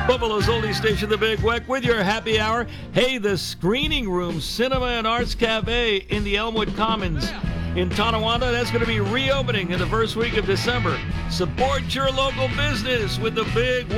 Buffalo's oldie station, The Big Weck, with your happy hour. Hey, the Screening Room Cinema and Arts Cafe in the Elmwood Commons in Tonawanda, that's going to be reopening in the first week of December. Support your local business with The Big